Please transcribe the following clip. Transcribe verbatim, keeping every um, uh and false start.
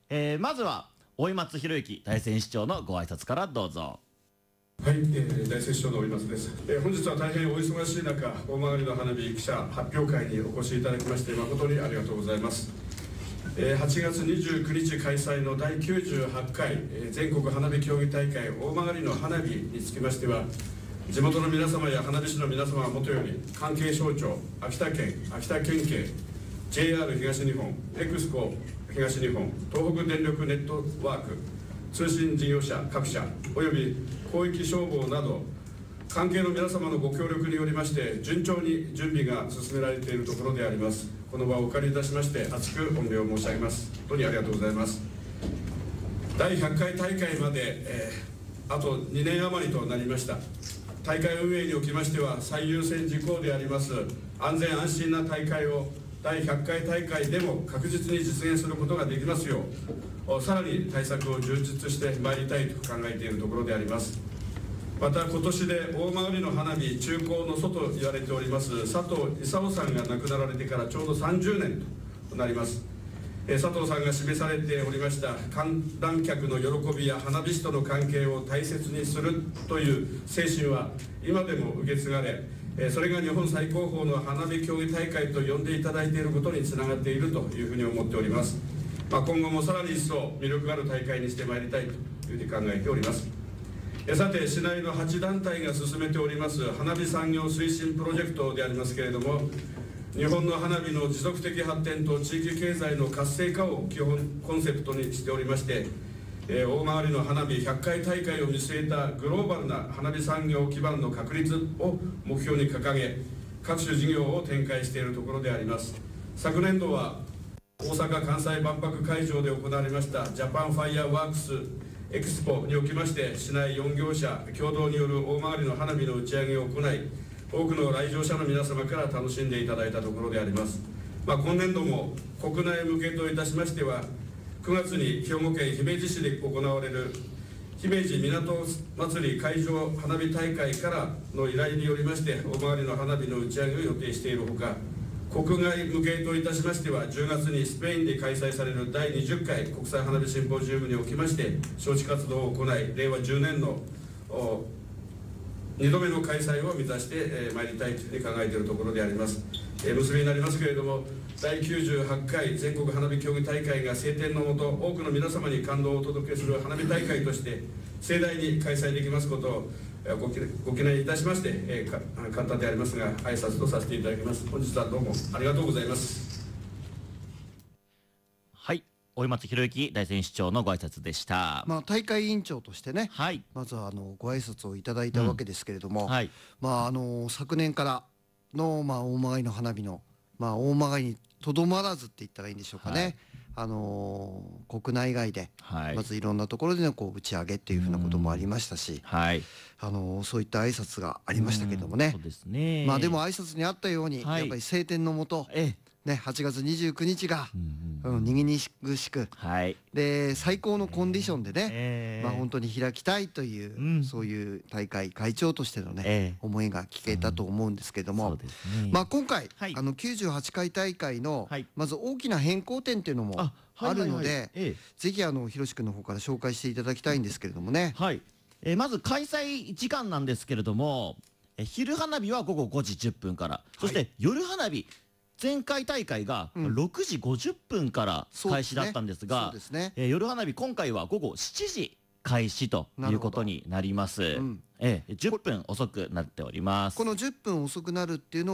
えー、まずは追松博之大仙市長のご挨拶からどうぞ。 はい、えー、大仙市長の追松です、えー、本日は大変お忙しい中、大曲の花火記者発表会にお越しいただきまして誠にありがとうございます。えー、はちがつにじゅうくにち開催のだいきゅうじゅうはちかい、えー、全国花火競技大会大曲の花火につきましては、地元の皆様や花火師の皆様はもとより、関係省庁、秋田県、秋田県警、ジェイアール 東日本、エクスコ東日本、東北電力ネットワーク、通信事業者各社および広域消防など関係の皆様のご協力によりまして順調に準備が進められているところであります。この場をお借りいたしまして厚く御礼を申し上げます。本当にありがとうございます。だいひゃっかい大会まで、えー、あとにねん余りとなりました。大会運営におきましては最優先事項であります安全安心な大会をだいひゃっかい大会でも確実に実現することができますよう、さらに対策を充実してまいりたいと考えているところであります。また今年で大曲の花火中高の祖と言われております佐藤勲さんが亡くなられてからちょうどさんじゅうねんとなります。え佐藤さんが示されておりました観覧客の喜びや花火師との関係を大切にするという精神は今でも受け継がれ、それが日本最高峰の花火競技大会と呼んでいただいていることにつながっているというふうに思っております。まあ、今後もさらに一層魅力ある大会にしてまいりたいというふうに考えております。さて、市内のはちだんたいが進めております花火産業推進プロジェクトでありますけれども、日本の花火の持続的発展と地域経済の活性化を基本コンセプトにしておりまして、えー、大曲の花火ひゃっかい大会を見据えたグローバルな花火産業基盤の確立を目標に掲げ、各種事業を展開しているところであります。昨年度は大阪・関西万博会場で行われましたジャパンファイヤーワークスエクスポにおきまして、市内よんぎょうしゃ共同による大曲の花火の打ち上げを行い、多くの来場者の皆様から楽しんでいただいたところであります。まあ、今年度も国内向けといたしましては、くがつに兵庫県姫路市で行われる姫路港祭り会場花火大会からの依頼によりまして、大曲の花火の打ち上げを予定しているほか、国外向けといたしましては、じゅうがつにスペインで開催されるだいにじゅっかい国際花火シンポジウムにおきまして招致活動を行い、れいわじゅうねんのにどめの開催を目指してまいりたいというふうに考えているところであります。えー、結びになりますけれども、だいきゅうじゅうはちかい全国花火競技大会が晴天のもと、多くの皆様に感動をお届けする花火大会として盛大に開催できますことをご記念いたしまして、えー、簡単でありますが挨拶とさせていただきます。本日はどうもありがとうございます。 はい、追松博之大仙市長のご挨拶でした。 まあ、大会委員長としてね、 はい、 まずはあのご挨拶をいただいたわけですけれども、 うん、はい、 まあ、あの昨年からの、まあ、大曲の花火の、まあ、大曲にとどまらずって言ったらいいんでしょうかね、はい、あのー、国内外で、はい、まずいろんなところでのこう打ち上げっていうふうなこともありましたし、はい、あのー、そういった挨拶がありましたけどもね、 そうですね、 まあでも挨拶にあったように、はい、やっぱり晴天のもと、ええね、はちがつにじゅうくにちが、うん、にぎにしぐしく、はい、で最高のコンディションでね、えーまあ、本当に開きたいという、うん、そういう大会会長としてのね、えー、思いが聞けたと思うんですけども、うんね、まあ、今回、はい、あのきゅうじゅうはちかい大会の、はい、まず大きな変更点っていうのもあるので、ぜひあのひろし君の方から紹介していただきたいんですけれどもね。 はい、えー、まず開催時間なんですけれども、え昼花火はごごごじじゅっぷんから、そして夜花火、前回大会がろくじごじゅっぷんから開始だったんですが、夜花火今回はごごしちじ開始ということになります。うん、えじゅっぷん遅くなっております。 このじゅっぷん遅くなるっていうの